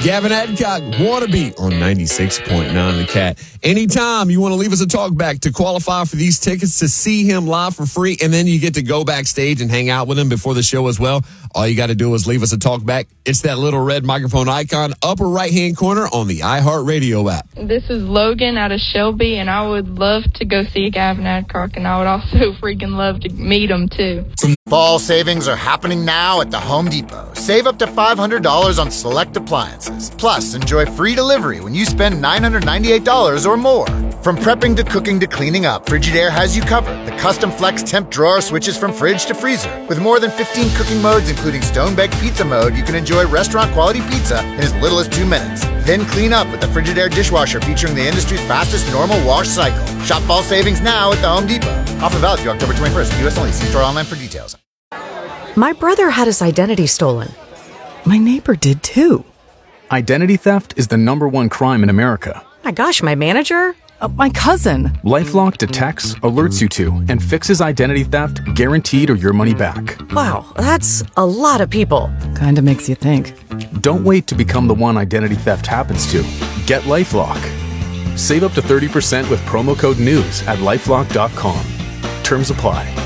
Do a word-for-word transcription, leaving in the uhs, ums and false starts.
Gavin Adcock, Wannabe on ninety-six point nine The Cat. Anytime you want to leave us a talk back to qualify for these tickets to see him live for free, and then you get to go backstage and hang out with him before the show as well, all you got to do is leave us a talk back. It's that little red microphone icon, upper right-hand corner on the iHeartRadio app. This is Logan out of Shelby, and I would love to go see Gavin Adcock, and I would also freaking love to meet him, too. Fall savings are happening now at the Home Depot. Save up to five hundred dollars on select appliances. Plus, enjoy free delivery when you spend nine hundred ninety-eight dollars or more. From prepping to cooking to cleaning up, Frigidaire has you covered. The custom flex temp drawer switches from fridge to freezer. With more than fifteen cooking modes, including stone-baked pizza mode, you can enjoy restaurant-quality pizza in as little as two minutes. Then clean up with the Frigidaire dishwasher featuring the industry's fastest normal wash cycle. Shop fall savings now at the Home Depot. Offer valid through October twenty-first. U S only. See store online for details. My brother had his identity stolen. My neighbor did too. Identity theft is the number one crime in America. My gosh, my manager? Uh, my cousin. LifeLock detects, alerts you to, and fixes identity theft guaranteed or your money back. Wow, that's a lot of people. Kinda makes you think. Don't wait to become the one identity theft happens to. Get LifeLock. Save up to thirty percent with promo code NEWS at lifelock dot com. Terms apply.